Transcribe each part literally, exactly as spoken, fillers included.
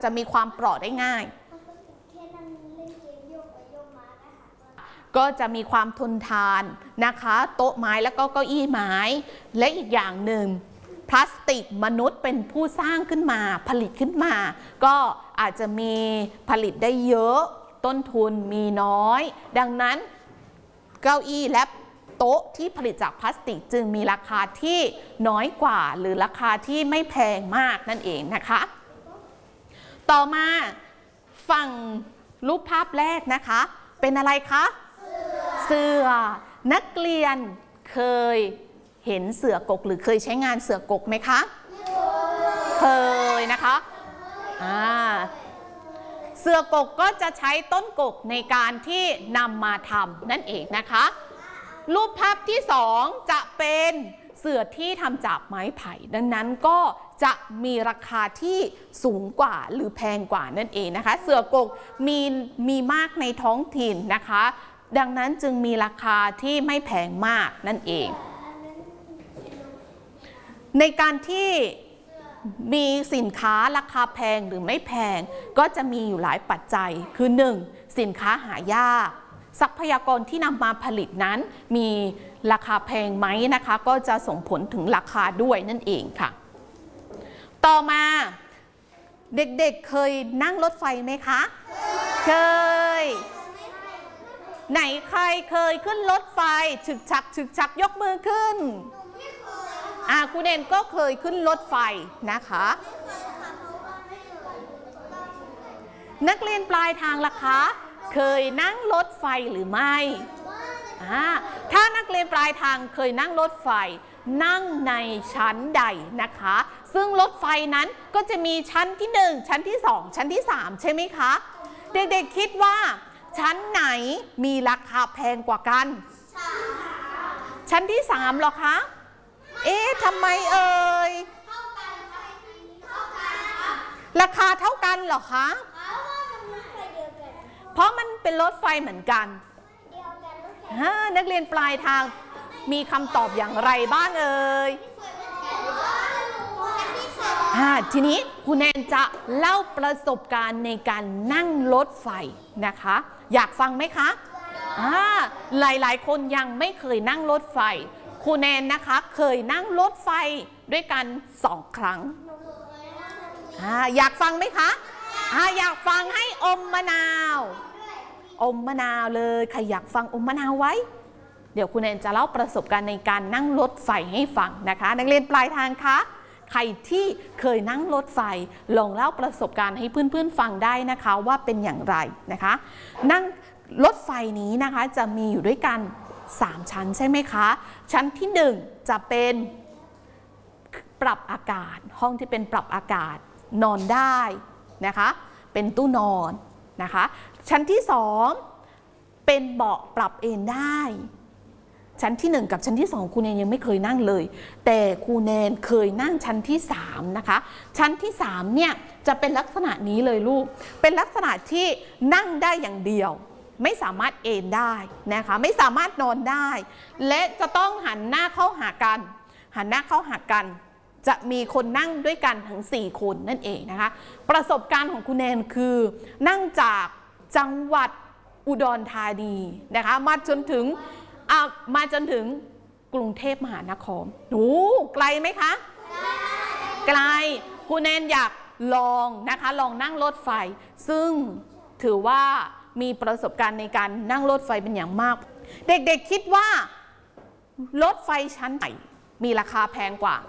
จะมีความเปราะได้ง่ายก็จะมีความทนทานนะคะโต๊ะไม้แล้วก็เก้าอี้ไม้และอีกอย่างหนึ่งพลาสติกมนุษย์เป็นผู้สร้างขึ้นมาผลิตขึ้นมาก็อาจจะมีผลิตได้เยอะต้นทุนมีน้อยดังนั้นเก้าอี้และโต๊ะที่ผลิตจากพลาสติกจึงมีราคาที่น้อยกว่าหรือราคาที่ไม่แพงมากนั่นเองนะคะต่อมาฝั่งรูปภาพแรกนะคะเป็นอะไรคะเสือนักเรียนเคยเห็นเสือกกหรือเคยใช้งานเสือกกไหมคะเคยนะคะอ่าเสือกกก็จะใช้ต้นกกในการที่นำมาทำนั่นเองนะคะรูปภาพที่สองจะเป็นเสือที่ทำจากไม้ไผ่ดังนั้นก็จะมีราคาที่สูงกว่าหรือแพงกว่านั่นเองนะคะเสือกกมีมีมากในท้องถิ่นนะคะดังนั้นจึงมีราคาที่ไม่แพงมากนั่นเองในการที่มีสินค้าราคาแพงหรือไม่แพงก็จะมีอยู่หลายปัจจัยคือหนึ่งสินค้าหายากทรัพยากรที่นำมาผลิตนั้นมีราคาแพงไหมนะคะก็จะส่งผลถึงราคาด้วยนั่นเองค่ะต่อมาเด็กๆ เ, เคยนั่งรถไฟไหมคะเคยไหนใครเคยขึ้นรถไฟฉึกฉักฉึกฉักยกมือขึ้นอ่าคุณเด่นก็เคยขึ้นรถไฟนะคะนักเรียนปลายทางล่ะคะเคยนั่งรถไฟหรือไม่อ่าถ้านักเรียนปลายทางเคยนั่งรถไฟนั่งในชั้นใดนะคะซึ่งรถไฟนั้นก็จะมีชั้นที่หนึ่งชั้นที่สองชั้นที่สามใช่ไหมคะเด็กๆคิดว่าชั้นไหนมีราคาแพงกว่ากันชั้นที่สามหรอคะเอ๊ะทำไมเอ่ยราคาเท่ากันหรอคะเพราะมันเป็นรถไฟเหมือนกันนักเรียนปลายทางมีคำตอบอย่างไรบ้างเอ่ยทีนี้คุณแนนจะเล่าประสบการณ์ในการนั่งรถไฟนะคะอยากฟังไหมคะหลายๆคนยังไม่เคยนั่งรถไฟครูแนนนะคะเคยนั่งรถไฟด้วยกันสองครั้ง อ, อยากฟังไหมคะ อ, อยากฟังให้อมมะนาวอมมะนาวเลยใครอยากฟังอมมะนาวไว้เดี๋ยวครูแนนจะเล่าประสบการณ์ในการนั่งรถไฟให้ฟังนะคะนักเรียนปลายทางคะใครที่เคยนั่งรถไฟลองเล่าประสบการณ์ให้เพื่อนๆฟังได้นะคะว่าเป็นอย่างไรนะคะนั่งรถไฟนี้นะคะจะมีอยู่ด้วยกันสามชั้นใช่ไหมคะชั้นที่หนึ่งจะเป็นปรับอากาศห้องที่เป็นปรับอากาศนอนได้นะคะเป็นตู้นอนนะคะชั้นที่สองเป็นเบาะปรับเอนได้ชั้นที่หนึ่งกับชั้นที่สองครูแนนยังไม่เคยนั่งเลยแต่ครูแนนเคยนั่งชั้นที่สามนะคะชั้นที่สามเนี่ยจะเป็นลักษณะนี้เลยลูกเป็นลักษณะที่นั่งได้อย่างเดียวไม่สามารถเอนได้นะคะไม่สามารถนอนได้และจะต้องหันหน้าเข้าหากันหันหน้าเข้าหากันจะมีคนนั่งด้วยกันถึงสี่คนนั่นเองนะคะประสบการณ์ของคุณแนนคือนั่งจากจังหวัดอุดรธานีนะคะมาจนถึงมาจนถึงกรุงเทพมหานครโอ้ไกลไหมคะไกลคุณแนนอยากลองนะคะลองนั่งรถไฟซึ่งถือว่ามีประสบการณ์ในการนั่งรถไฟเป็นอย่างมากเด็กๆคิดว่ารถไฟชั้นไหนมีราคาแพงกว่า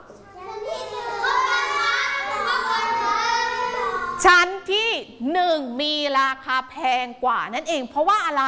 ชั้นที่หนึ่งมีราคาแพงกว่านั่นเองเพราะว่าอะไร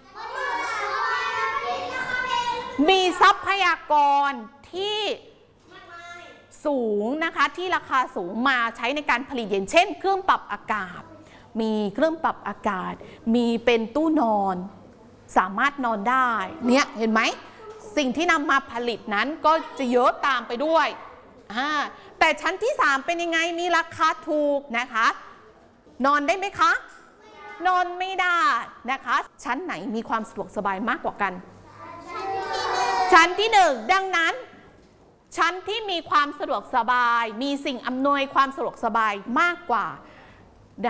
มีทรัพยากรที่สูงนะคะที่ราคาสูงมาใช้ในการผลิตอย่างเช่นเครื่องปรับอากาศมีเครื่องปรับอากาศมีเป็นตู้นอนสามารถนอนได้เนี่ยเห็นไหมสิ่งที่นำมาผลิตนั้นก็จะเยอะตามไปด้วยแต่ชั้นที่สามเป็นยังไงมีราคาถูกนะคะนอนได้ไหมคะนอนไม่ได้นะคะชั้นไหนมีความสะดวกสบายมากกว่ากันชั้นที่หนึ่งดังนั้นชั้นที่มีความสะดวกสบายมีสิ่งอำนวยความสะดวกสบายมากกว่า